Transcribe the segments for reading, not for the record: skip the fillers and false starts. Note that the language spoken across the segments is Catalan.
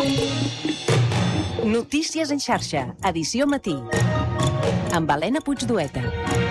Notícies en xarxa, edició matí, amb Helena Puigdueta.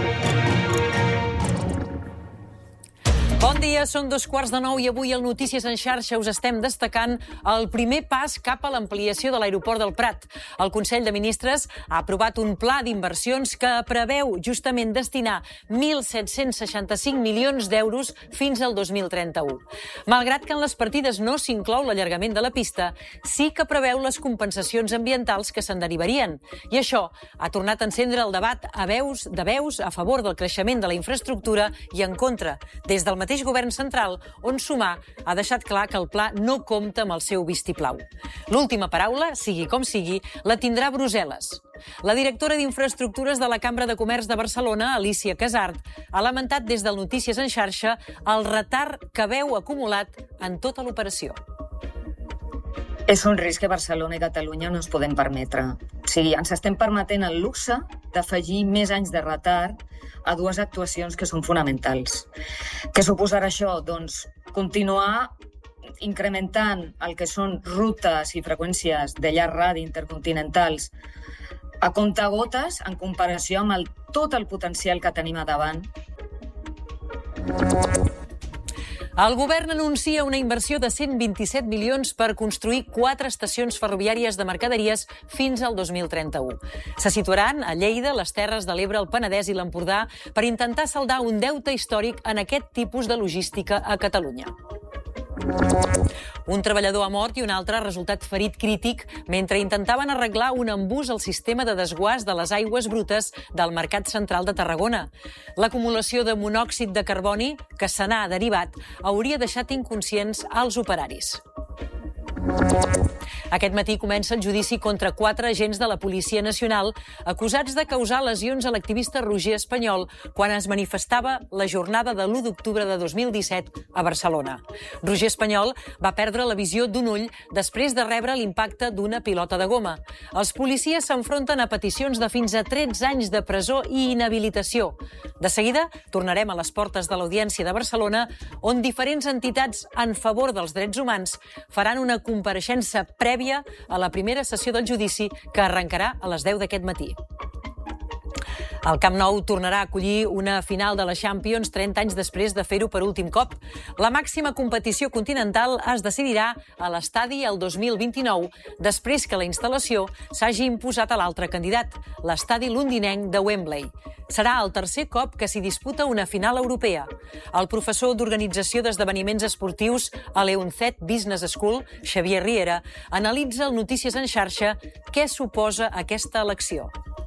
Bon dia, són 2:15 i avui al Notícies en xarxa us estem destacant el primer pas cap a l'ampliació de l'aeroport del Prat. El Consell de Ministres ha aprovat un pla d'inversions que preveu justament destinar 1.765 milions d'euros fins al 2031. Malgrat que en les partides no s'inclou l'allargament de la pista, sí que preveu les compensacions ambientals que se'n derivarien. I això ha tornat a encendre el debat de veus a favor del creixement de la infraestructura i en contra. Des del mateix govern central, on Sumar ha deixat clar que el pla no compta amb el seu vistiplau. L'última paraula, sigui com sigui, la tindrà Brussel·les. La directora d'Infraestructures de la Cambra de Comerç de Barcelona, Alícia Casart, ha lamentat des del Notícies en xarxa el retard que veu acumulat en tota l'operació. És un risc que Barcelona i Catalunya no ens podem permetre. O sigui, ens estem permetent el luxe d'afegir més anys de retard a dues actuacions que són fonamentals. Què suposarà això? Doncs continuar incrementant el que són rutes i freqüències de llarg radi intercontinentals a comptagotes en comparació amb tot el potencial que tenim a davant. El govern anuncia una inversió de 127 milions per construir 4 estacions ferroviàries de mercaderies fins al 2031. Se situaran a Lleida, les Terres de l'Ebre, el Penedès i l'Empordà per intentar saldar un deute històric en aquest tipus de logística a Catalunya. Un treballador ha mort i un altre ha resultat ferit crític mentre intentaven arreglar un embús al sistema de desguàs de les aigües brutes del Mercat Central de Tarragona. L'acumulació de monòxid de carboni que se n'ha derivat hauria deixat inconscients als operaris. Aquest matí comença el judici contra 4 agents de la Policia Nacional acusats de causar lesions a l'activista Roger Espanyol quan es manifestava la jornada de l'1 d'octubre de 2017 a Barcelona. Roger Espanyol va perdre la visió d'un ull després de rebre l'impacte d'una pilota de goma. Els policies s'enfronten a peticions de fins a 13 anys de presó i inhabilitació. De seguida tornarem a les portes de l'Audiència de Barcelona, on diferents entitats en favor dels drets humans faran una compareixença prèvia a la primera sessió del judici que arrencarà a les 10 d'aquest matí. El Camp Nou tornarà a acollir una final de la Champions 30 anys després de fer-ho per últim cop. La màxima competició continental es decidirà a l'estadi el 2029, després que la instal·lació s'hagi imposat a l'altre candidat, l'estadi londinenc de Wembley. Serà el tercer cop que s'hi disputa una final europea. El professor d'Organització d'Esdeveniments Esportius a l'EUNCET Business School, Xavier Riera, analitza al Notícies en xarxa què suposa aquesta elecció.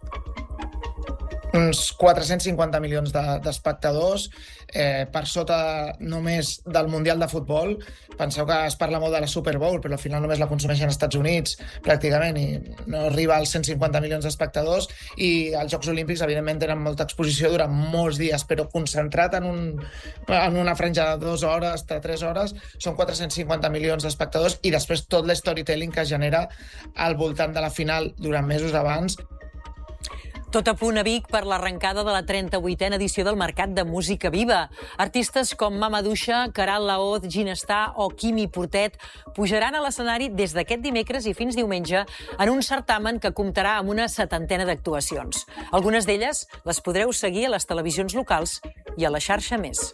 Uns 450 milions d'espectadors, per sota només del Mundial de Futbol. Penseu que es parla molt de la Super Bowl, però al final només la consumeixen als Estats Units, pràcticament, i no arriba als 150 milions d'espectadors. I els Jocs Olímpics, evidentment, tenen molta exposició durant molts dies, però concentrat en una franja de 2 hores, de 3 hores, són 450 milions d'espectadors i després tot l'storytelling que es genera al voltant de la final durant mesos abans. Tot a punt a Vic per l'arrencada de la 38a edició del Mercat de Música Viva. Artistes com Mama Duixa, Caral Laoz, Ginestar o Quimi Portet pujaran a l'escenari des d'aquest dimecres i fins diumenge en un certamen que comptarà amb una 70ena d'actuacions. Algunes d'elles les podreu seguir a les televisions locals i a la xarxa Més.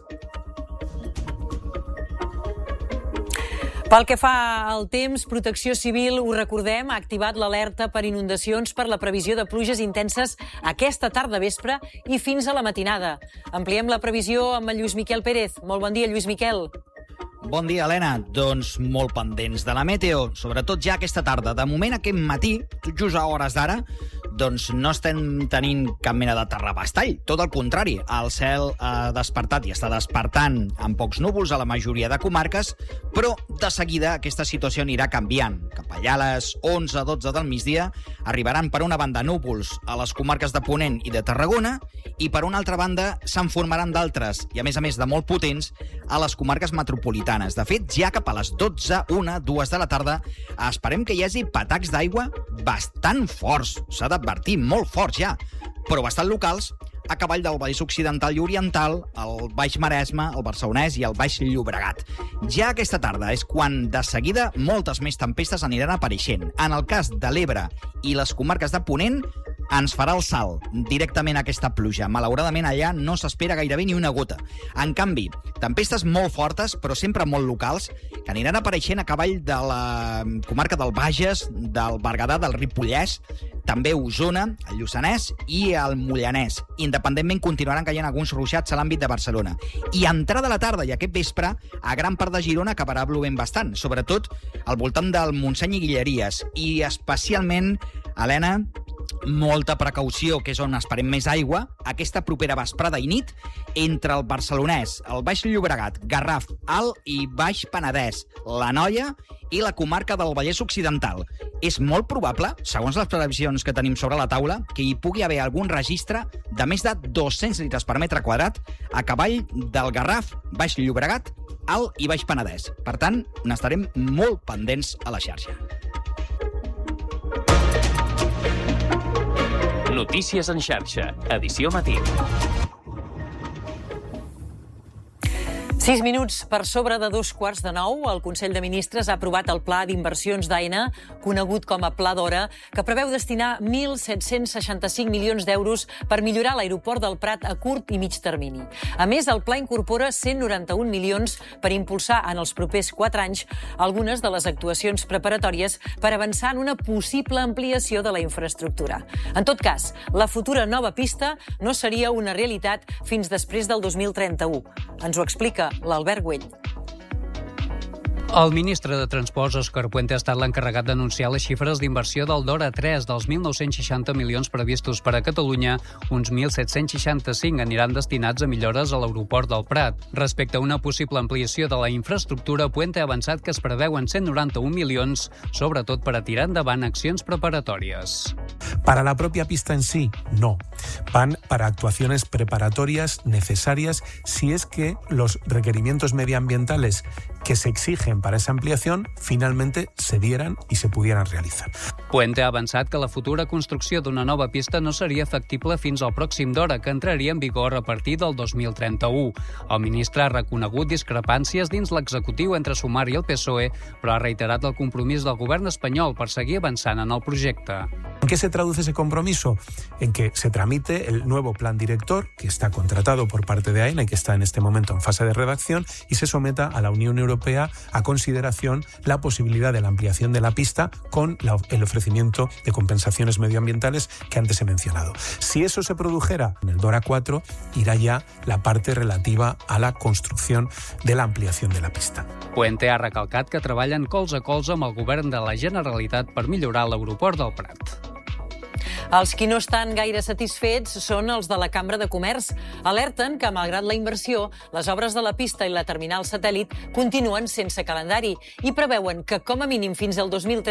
Pel que fa al temps, Protecció Civil, ho recordem, ha activat l'alerta per inundacions per la previsió de pluges intenses aquesta tarda vespre i fins a la matinada. Ampliem la previsió amb el Lluís Miquel Pérez. Molt bon dia, Lluís Miquel. Bon dia, Helena. Doncs molt pendents de la meteo, sobretot ja aquesta tarda. De moment, aquest matí, just a hores d'ara, doncs no estem tenint cap mena de terrabastall. Tot el contrari, el cel ha despertat i està despertant amb pocs núvols a la majoria de comarques, però de seguida aquesta situació anirà canviant. Cap allà a les 11-12 del migdia arribaran per una banda núvols a les comarques de Ponent i de Tarragona i per una altra banda se'n formaran d'altres, i a més de molt potents, a les comarques metropolitanes. De fet, ja cap a les 12, 1, 2 de la tarda esperem que hi hagi patacs d'aigua bastant forts, s'ha d'advertir, molt forts ja, però bastant locals, a cavall del Vallès Occidental i Oriental, el Baix Maresme, el Barcelonès i el Baix Llobregat. Ja aquesta tarda és quan, de seguida, moltes més tempestes aniran apareixent. En el cas de l'Ebre i les comarques de Ponent, ens farà el salt directament aquesta pluja. Malauradament, allà no s'espera gairebé ni una gota. En canvi, tempestes molt fortes, però sempre molt locals, que aniran apareixent a cavall de la comarca del Bages, del Berguedà, del Ripollès, també Osona, el Lluçanès i el Mollanès. Independentment, continuaran caient alguns ruixats a l'àmbit de Barcelona. I a entrada de la tarda i aquest vespre, a gran part de Girona acabarà plovent bastant, sobretot al voltant del Montseny i Guilleries. I especialment, Helena, molta precaució, que és on esperem més aigua, aquesta propera vesprada i nit entre el Barcelonès, el Baix Llobregat, Garraf, Alt i Baix Penedès, l'Anoia i la comarca del Vallès Occidental. És molt probable, segons les previsions que tenim sobre la taula, que hi pugui haver algun registre de més de 200 litres per metre quadrat a cavall del Garraf, Baix Llobregat, Alt i Baix Penedès. Per tant, n'estarem molt pendents a la xarxa. Notícies en xarxa, edició matí. 6 minuts per sobre de 8:45, el Consell de Ministres ha aprovat el Pla d'Inversions d'Aena, conegut com a Pla d'Hora, que preveu destinar 1.765 milions d'euros per millorar l'aeroport del Prat a curt i mig termini. A més, el pla incorpora 191 milions per impulsar en els propers 4 anys algunes de les actuacions preparatòries per avançar en una possible ampliació de la infraestructura. En tot cas, la futura nova pista no seria una realitat fins després del 2031. Ens ho explica l'Albert Güell. El ministre de Transports, Òscar Puente, ha estat l'encarregat d'anunciar les xifres d'inversió del DORA 3 dels 1.960 milions previstos per a Catalunya. Uns 1.765 aniran destinats a millores a l'aeroport del Prat. Respecte a una possible ampliació de la infraestructura, Puente ha avançat que es preveuen 191 milions, sobretot per a tirar endavant accions preparatòries. Para la propia pista en sí, no. Van para actuaciones preparatorias necesarias si es que los requerimientos medioambientales que se exigen para esa ampliación finalmente se dieran i se pudieran realitzar. Puente ha avançat que la futura construcció d'una nova pista no seria factible fins al pròxim DORA, que entraria en vigor a partir del 2031. El ministre ha reconegut discrepàncies dins l'executiu entre Sumar i el PSOE, però ha reiterat el compromís del govern espanyol per seguir avançant en el projecte. ¿En qué se traduce ese compromiso? En que se tramite el nuevo plan director, que está contratado por parte de AENA y que está en este momento en fase de redacción, y se someta a la Unión Europea a consideración la posibilidad de la ampliación de la pista con el ofrecimiento de compensaciones medioambientales que antes he mencionado. Si eso se produjera en el DORA 4, irá ya la parte relativa a la construcción de la ampliación de la pista. Puente ha recalcat que treballen colze a colze amb el govern de la Generalitat per millorar l'aeroport del Prat. Els qui no estan gaire satisfets són els de la Cambra de Comerç. Alerten que, malgrat la inversió, les obres de la pista i la terminal satèl·lit continuen sense calendari i preveuen que, com a mínim fins al 2030,